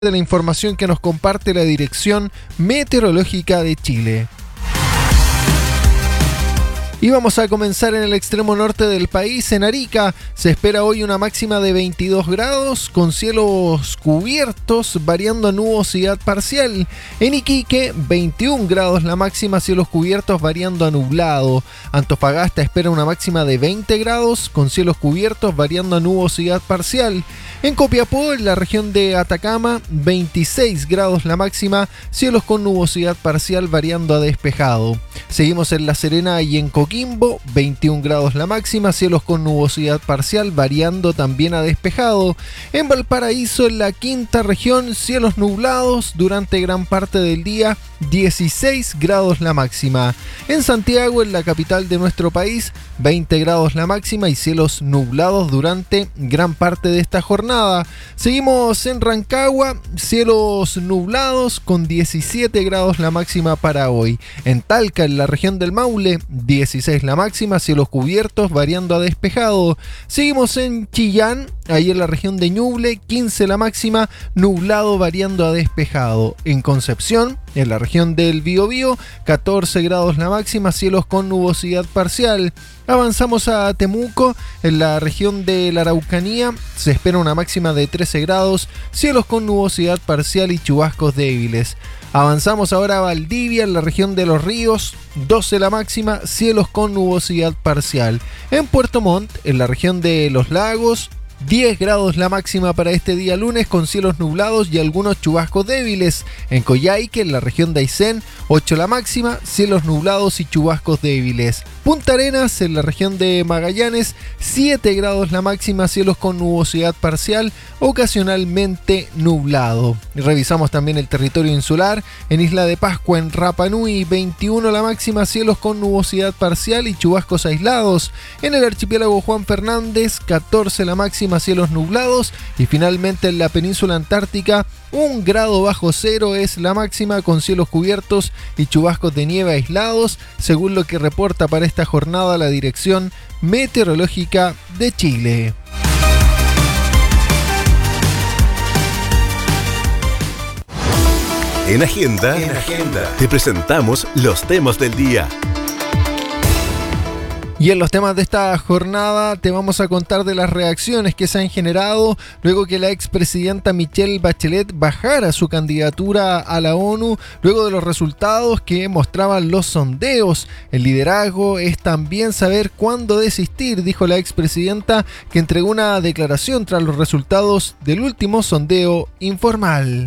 de la información que nos comparte la Dirección Meteorológica de Chile. Y vamos a comenzar en el extremo norte del país, en Arica. Se espera hoy una máxima de 22 grados, con cielos cubiertos, variando a nubosidad parcial. En Iquique, 21 grados la máxima, cielos cubiertos, variando a nublado. Antofagasta espera una máxima de 20 grados, con cielos cubiertos, variando a nubosidad parcial. En Copiapó, en la región de Atacama, 26 grados la máxima, cielos con nubosidad parcial, variando a despejado. Seguimos en La Serena y en Coquimbo, 21 grados la máxima, cielos con nubosidad parcial, variando también a despejado. En Valparaíso, en la quinta región, cielos nublados durante gran parte del día, 16 grados la máxima. En Santiago, en la capital de nuestro país, 20 grados la máxima y cielos nublados durante gran parte de esta jornada. Seguimos en Rancagua, cielos nublados con 17 grados la máxima para hoy. En Talca, en la región del Maule, 16 la máxima, cielos cubiertos, variando a despejado. Seguimos en Chillán, ahí en la región de Ñuble, 15 la máxima, nublado, variando a despejado. En Concepción, en la región del Biobío, 14 grados la máxima, cielos con nubosidad parcial. Avanzamos a Temuco, en la región de la Araucanía, se espera una máxima de 13 grados, cielos con nubosidad parcial y chubascos débiles. Avanzamos ahora a Valdivia, en la región de Los Ríos, 12 la máxima, cielos con nubosidad parcial. En Puerto Montt, en la región de Los Lagos, 10 grados la máxima para este día lunes, con cielos nublados y algunos chubascos débiles. En Coyhaique, en la región de Aysén, 8 la máxima, cielos nublados y chubascos débiles. Punta Arenas, en la región de Magallanes, 7 grados la máxima, cielos con nubosidad parcial, ocasionalmente nublado. Revisamos también el territorio insular. En Isla de Pascua, en Rapa Nui, 21 la máxima, cielos con nubosidad parcial y chubascos aislados. En el archipiélago Juan Fernández, 14 la máxima, cielos nublados. Y finalmente en la península antártica, 1 grado bajo cero es la máxima, con cielos cubiertos y chubascos de nieve aislados, según lo que reporta para esta jornada la Dirección Meteorológica de Chile. En Agenda, te presentamos los temas del día. Y en los temas de esta jornada te vamos a contar de las reacciones que se han generado luego que la expresidenta Michelle Bachelet bajara su candidatura a la ONU, luego de los resultados que mostraban los sondeos. El liderazgo es también saber cuándo desistir, dijo la expresidenta, que entregó una declaración tras los resultados del último sondeo informal.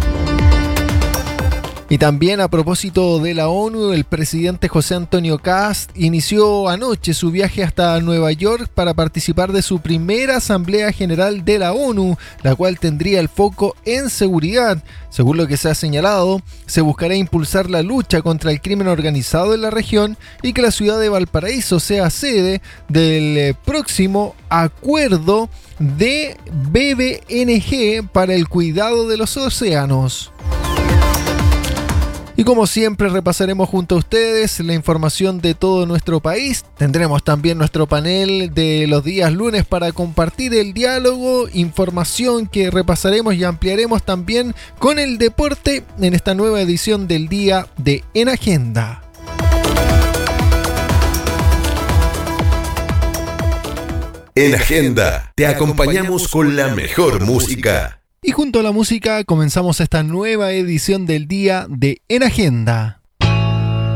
Y también a propósito de la ONU, el presidente José Antonio Kast inició anoche su viaje hasta Nueva York para participar de su primera Asamblea General de la ONU, la cual tendría el foco en seguridad. Según lo que se ha señalado, se buscará impulsar la lucha contra el crimen organizado en la región y que la ciudad de Valparaíso sea sede del próximo acuerdo de BBNG para el cuidado de los océanos. Y como siempre repasaremos junto a ustedes la información de todo nuestro país. Tendremos también nuestro panel de los días lunes para compartir el diálogo, información que repasaremos y ampliaremos también con el deporte en esta nueva edición del día de En Agenda. En Agenda te acompañamos con la mejor música. Y junto a la música comenzamos esta nueva edición del día de En Agenda.